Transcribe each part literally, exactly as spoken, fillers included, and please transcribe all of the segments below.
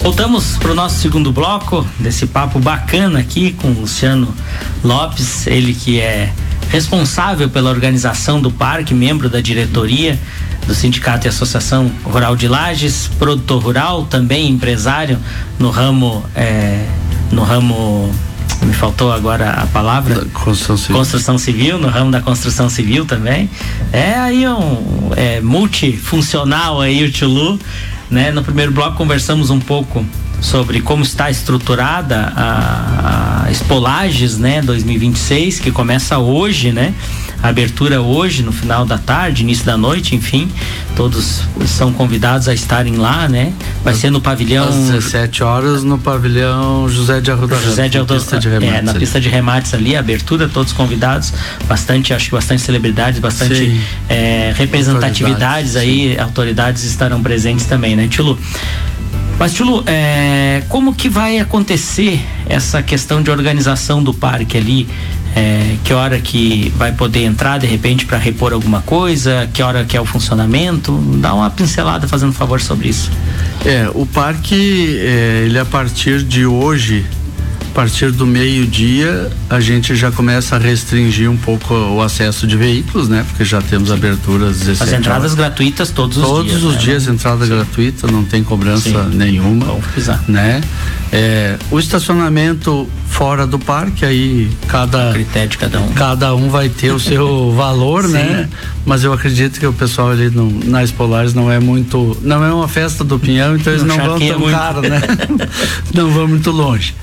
Voltamos para o nosso segundo bloco desse papo bacana aqui com o Luciano Lopes, ele que é responsável pela organização do parque, membro da diretoria do Sindicato e Associação Rural de Lages, produtor rural, também empresário no ramo, é, no ramo, me faltou agora a palavra, construção civil. construção civil, no ramo da construção civil também. É aí um é, multifuncional aí o tio Lu. Né? No primeiro bloco conversamos um pouco sobre como está estruturada a, a Expo Lages, né, dois mil e vinte e seis, que começa hoje, né? A abertura hoje, no final da tarde, início da noite, enfim, todos são convidados a estarem lá, né? Vai ser no pavilhão... Às dezessete horas no pavilhão José de Arruda José de Arruda, pista de remates, é, na ali. pista de remates ali, a abertura, todos convidados, bastante, acho que bastante celebridades, bastante é, representatividades aí, autoridades estarão presentes também, né, Tilo? Mas, Tilo, é, como que vai acontecer essa questão de organização do parque ali? É, que hora que vai poder entrar de repente para repor alguma coisa? Que hora que é o funcionamento? Dá uma pincelada fazendo favor sobre isso. É, o parque, é, ele a partir de hoje, a partir do meio-dia, a gente já começa a restringir um pouco o acesso de veículos, né? Porque já temos aberturas às dezessete horas. As entradas gratuitas todos os todos dias. Todos os né? dias, entrada Sim. gratuita, não tem cobrança Sim. nenhuma. Vamos pisar. Né? É, o estacionamento fora do parque, aí cada... O critério de cada um. Cada um vai ter o seu valor, né? Mas eu acredito que o pessoal ali no, na Expo Lages não é muito... Não é uma festa do Pinhão, então eles não, não vão tão muito. caro, né? Não vão muito longe.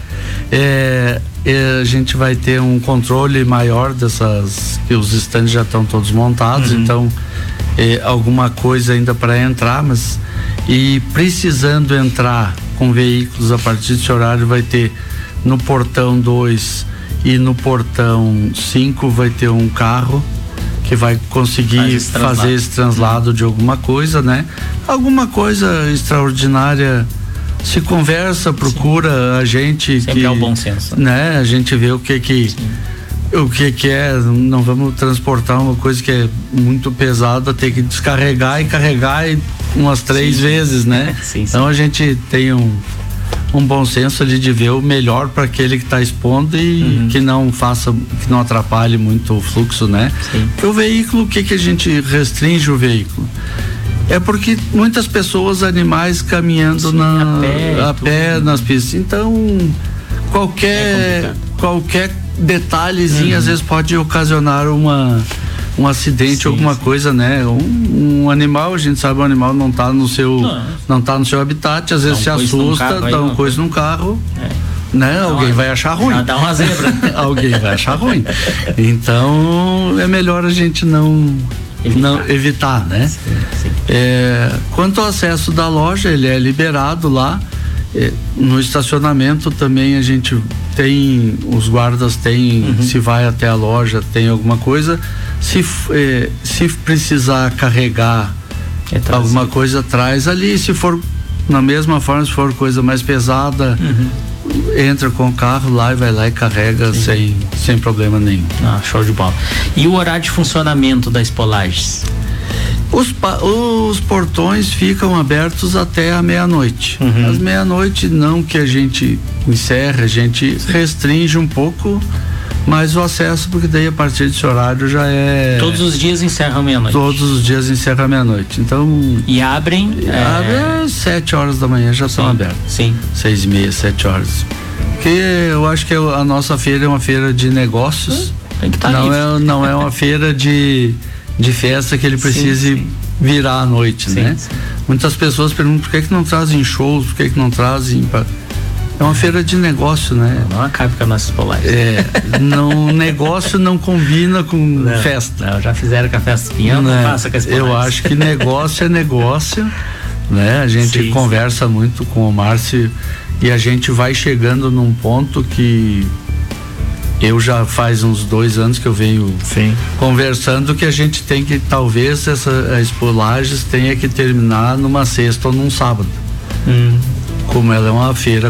É, é, a gente vai ter um controle maior dessas, que os estandes já estão todos montados, uhum. então é, alguma coisa ainda para entrar, mas e precisando entrar com veículos a partir desse horário vai ter no portão dois e no portão cinco vai ter um carro que vai conseguir Faz esse fazer esse translado uhum. de alguma coisa, né? Alguma coisa extraordinária. Se conversa, procura Sim. a gente Sempre que, é o bom senso, né? A gente vê o que que Sim. o que que é, não vamos transportar uma coisa que é muito pesada, ter que descarregar e carregar umas três sim. vezes, né? Sim, sim. Então a gente tem um um bom senso ali de ver o melhor para aquele que está expondo e uhum. que não faça, que não atrapalhe muito o fluxo, né? Sim. Porque o veículo, o que que a gente restringe o veículo? É porque muitas pessoas, animais caminhando Sim, na, a pé, a pé nas pistas. Então, qualquer, é qualquer detalhezinho uhum. às vezes pode ocasionar uma, um acidente, sim, alguma sim. coisa, né? Um, um animal, a gente sabe, o animal não está no seu, não, não tá no seu habitat, às vezes se assusta, dá uma coisa num carro. É. Né? Não, alguém vai achar ruim. Já dá uma zebra. Alguém vai achar ruim. Então, é melhor a gente não Evitar. não evitar, né? Sim, sim. É, quanto ao acesso da loja, ele é liberado lá. É, no estacionamento também a gente tem, os guardas têm, uhum. se vai até a loja, tem alguma coisa. Se, é, se precisar carregar é alguma coisa, traz ali. Se for na mesma forma, se for coisa mais pesada, uhum. entra com o carro lá e vai lá e carrega sem, sem problema nenhum. Ah, show de bola. E o horário de funcionamento da Expo Lages? Os, os portões ficam abertos até a meia-noite. Uhum. Às meia-noite não que a gente encerra, a gente Sim. restringe um pouco, mas o acesso, porque daí a partir desse horário já é... Todos os dias encerram meia-noite? Todos os dias encerram meia-noite, então... E abrem? É... Abre às sete horas da manhã, já estão abertos. Sim. Seis e meia, sete horas. Porque eu acho que a nossa feira é uma feira de negócios. Tem que estar não é, não é uma feira de, de festa que ele precise sim, sim. virar à noite, sim, né? Sim. Muitas pessoas perguntam por que que não trazem shows, por que que não trazem... É uma feira de negócio, né? Não, não acaba com a nossa Expo Lages. É, não, negócio não combina com não, festa. Não, já fizeram com a festa Pinhão, não, não faça com a Expo Eu Lages. acho que negócio é negócio, né? A gente sim, conversa sim. muito com o Márcio e a gente vai chegando num ponto que eu já faz uns dois anos que eu venho sim. conversando que a gente tem que, talvez essa a Expo Lages tenha que terminar numa sexta ou num sábado. Hum. Como ela é uma feira